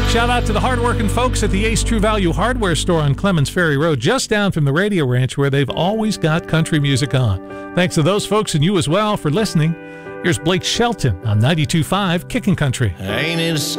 Shout out to the hardworking folks at the Ace True Value Hardware Store on Clemens Ferry Road, just down from the Radio Ranch, where they've always got country music on. Thanks to those folks and you as well for listening. Here's Blake Shelton on 92.5 Kickin' Country. Ain't it